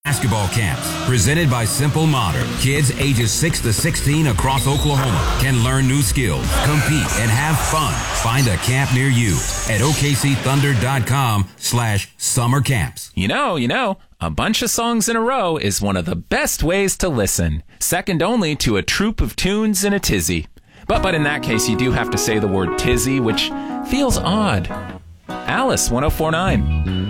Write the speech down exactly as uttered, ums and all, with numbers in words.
Basketball camps presented by Simple Modern. Kids ages six to sixteen across Oklahoma can learn new skills, compete, and have fun. Find a camp near you at O K C Thunder dot com slash summer camps. You know, you know, a bunch of songs in a row is one of the best ways to listen. Second only to a troop of tunes in a tizzy. But but in that case, you do have to say the word tizzy, which feels odd. Alice, one oh four point nine.